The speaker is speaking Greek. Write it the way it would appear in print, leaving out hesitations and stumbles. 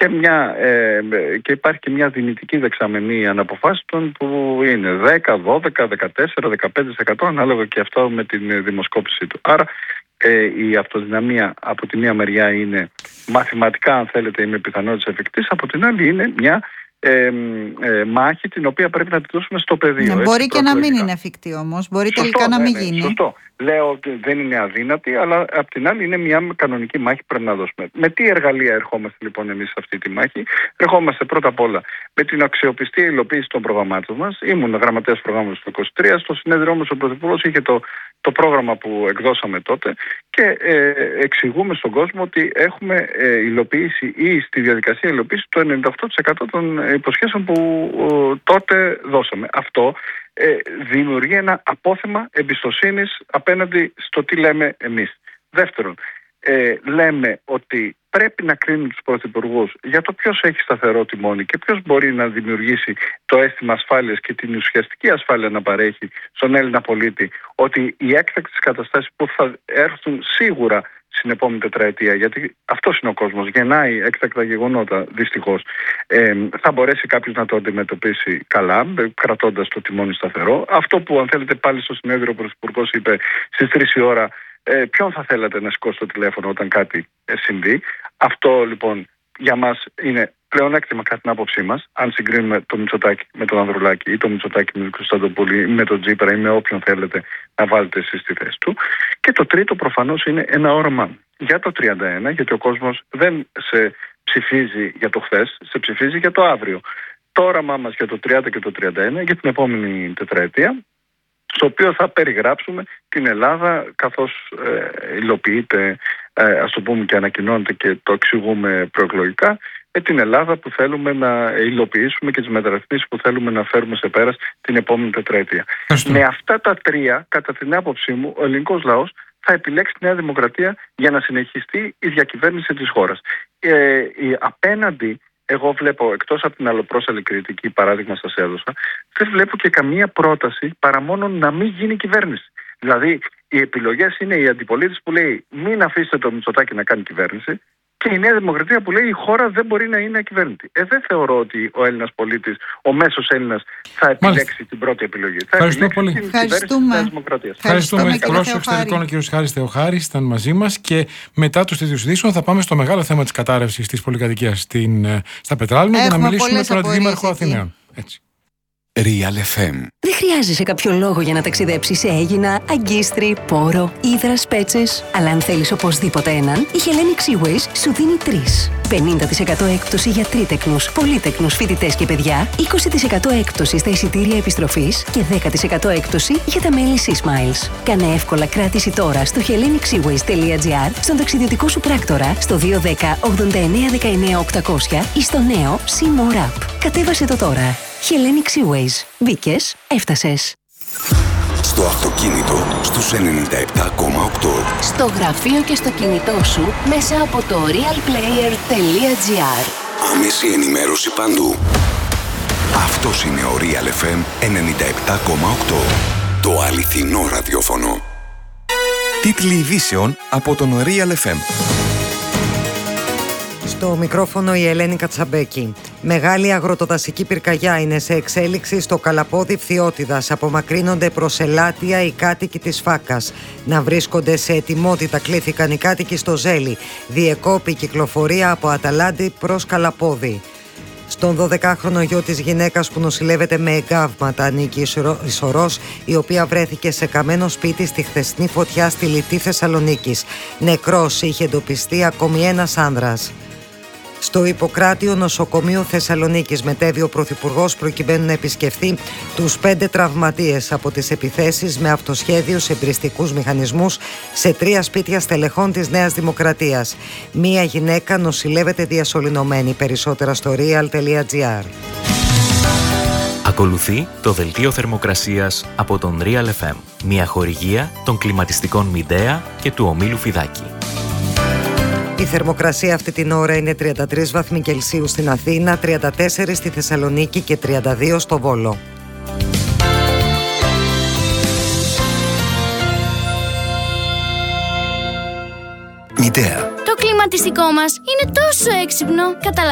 Και υπάρχει και μια δυνητική δεξαμενή αναποφάσιστων που είναι 10, 12, 14, 15% ανάλογα και αυτό με την δημοσκόπησή του. Άρα η αυτοδυναμία από τη μία μεριά είναι μαθηματικά, αν θέλετε, είναι πιθανότητες εφικτής, από την άλλη είναι μια μάχη την οποία πρέπει να τη δώσουμε στο πεδίο. Μπορεί και να μην είναι εφικτή όμως, μπορεί τελικά να μην γίνει. Σωστό. Λέω ότι δεν είναι αδύνατη, αλλά απ' την άλλη είναι μια κανονική μάχη που πρέπει να δώσουμε. Με τι εργαλεία ερχόμαστε λοιπόν εμείς σε αυτή τη μάχη? Ερχόμαστε πρώτα απ' όλα με την αξιοπιστία υλοποίηση των προγραμμάτων μας. Ήμουν γραμματέας προγράμματος του 2023. Στο συνέδριό όμως ο Πρωθυπουργός είχε το πρόγραμμα που εκδώσαμε τότε και εξηγούμε στον κόσμο ότι έχουμε υλοποιήσει ή στη διαδικασία υλοποίηση το 98% των υποσχέσεων που τότε δώσαμε. Αυτό δημιουργεί ένα απόθεμα εμπιστοσύνης απέναντι στο τι λέμε εμείς. Δεύτερον, λέμε ότι πρέπει να κρίνουν τους πρωθυπουργούς για το ποιος έχει σταθερό τιμόνι και ποιος μπορεί να δημιουργήσει το αίσθημα ασφάλειας και την ουσιαστική ασφάλεια να παρέχει στον Έλληνα πολίτη, ότι οι έκτακτες καταστάσεις που θα έρθουν σίγουρα στην επόμενη τετραετία, γιατί αυτός είναι ο κόσμος, γεννάει έκτακτα γεγονότα δυστυχώς, θα μπορέσει κάποιος να το αντιμετωπίσει καλά, κρατώντας το τιμόνι σταθερό. Αυτό που, αν θέλετε, πάλι στο συνέδριο ο Πρωθυπουργός είπε στις 3 η ώρα, ποιον θα θέλατε να σηκώσει το τηλέφωνο όταν κάτι συμβεί. Αυτό λοιπόν για μας είναι πλεονέκτημα κατά την άποψή μας, αν συγκρίνουμε το Μητσοτάκη με τον Ανδρουλάκη ή το Μητσοτάκη με τον Κωνσταντοπούλη ή με τον Τζίπρα ή με όποιον θέλετε να βάλετε εσείς στη θέση του. Και το τρίτο προφανώς είναι ένα όραμα για το 31, γιατί ο κόσμος δεν σε ψηφίζει για το χθες, σε ψηφίζει για το αύριο. Το όραμά μας για το 30 και το 31 για την επόμενη τετραετία, στο οποίο θα περιγράψουμε την Ελλάδα καθώς υλοποιείται, ας το πούμε, και ανακοινώνεται και το εξηγούμε προεκλογικά, την Ελλάδα που θέλουμε να υλοποιήσουμε και τις μεταρρυθμίσεις που θέλουμε να φέρουμε σε πέρας την επόμενη τετραετία. Με αυτά τα τρία, κατά την άποψή μου, ο ελληνικός λαός θα επιλέξει τη Νέα Δημοκρατία για να συνεχιστεί η διακυβέρνηση της χώρας. Απέναντι, εγώ βλέπω, εκτός από την αλλοπρόσαλη κριτική, παράδειγμα σας έδωσα, δεν βλέπω και καμία πρόταση παρά μόνο να μην γίνει κυβέρνηση. Δηλαδή, οι επιλογές είναι η αντιπολίτευση που λέει μην αφήσετε το Μητσοτάκη να κάνει κυβέρνηση, και η Νέα Δημοκρατία που λέει η χώρα δεν μπορεί να είναι ακυβέρνητη. Δεν θεωρώ ότι ο Έλληνας πολίτης, ο μέσος Έλληνας, θα επιλέξει την πρώτη επιλογή. Ευχαριστώ πολύ. Την κυβέρνηση της Νέας Δημοκρατίας. Ευχαριστούμε. Εκπρόσωπος εξωτερικών, ο κ. Χάρης Θεοχάρης, ήταν μαζί μας, και μετά τους τέτοιους ειδήσεων θα πάμε στο μεγάλο θέμα της κατάρρευσης της πολυκατοικίας στα Πετράλαινα για να μιλήσουμε με τον Αντιδήμαρχο Αθηναίων. Έτσι. Real FM. Δεν χρειάζεσαι κάποιο λόγο για να ταξιδέψεις σε Αίγινα, Αγκίστρι, Πόρο, Ύδρας, Πέτσες. Αλλά αν θέλεις οπωσδήποτε έναν, η Hellenic Seaways σου δίνει 3. 50% έκπτωση για τρίτεκνους, πολύτεκνους φοιτητές και παιδιά, 20% έκπτωση στα εισιτήρια επιστροφής και 10% έκπτωση για τα μέλη Seasmiles. Κάνε εύκολα κράτηση τώρα στο hellenicsseaways.gr, στον ταξιδιωτικό σου πράκτορα, στο 210 89 19 800 ή στο νέο Sea App. Κατέβασε το τώρα. Hellenic Seaways. Μπήκες, έφτασες. Στο αυτοκίνητο στους 97,8. Στο γραφείο και στο κινητό σου μέσα από το realplayer.gr. Άμεση ενημέρωση παντού. Αυτός είναι ο Real FM 97,8. Το αληθινό ραδιόφωνο. Τίτλοι ειδήσεων από τον Real FM. Στο μικρόφωνο η Ελένη Κατσαμπέκη. Μεγάλη αγροτοδασική πυρκαγιά είναι σε εξέλιξη στο Καλαπόδι Φθιώτιδας. Απομακρύνονται προς Ελάτια οι κάτοικοι της Φάκας. Να βρίσκονται σε ετοιμότητα κλήθηκαν οι κάτοικοι στο Ζέλι. Διεκόπη η κυκλοφορία από Αταλάντη προς Καλαπόδι. Στον 12χρονο γιο της γυναίκας που νοσηλεύεται με εγκάβματα ανήκει η σωρός, η οποία βρέθηκε σε καμένο σπίτι στη χθεσινή φωτιά στη Λιτή Θεσσαλονίκης. Νεκρός είχε εντοπιστεί ακόμη ένας άνδρας. Στο Ιπποκράτιο νοσοκομείο Θεσσαλονίκης μετέβη ο Πρωθυπουργός προκειμένου να επισκεφθεί τους 5 τραυματίες από τις επιθέσεις με αυτοσχέδιους εμπριστικούς μηχανισμούς σε 3 σπίτια στελεχών της Νέας Δημοκρατίας. Μία γυναίκα νοσηλεύεται διασωληνωμένη. Περισσότερα στο real.gr. Ακολουθεί το δελτίο θερμοκρασίας από τον Real FM. Μια χορηγία των κλιματιστικών Μιντέα και του ομίλου Φιδάκη. Η θερμοκρασία αυτή την ώρα είναι 33 βαθμοί Κελσίου στην Αθήνα, 34 στη Θεσσαλονίκη και 32 στο Βόλο. Μητέα. Το κλιματιστικό μας είναι τόσο έξυπνο.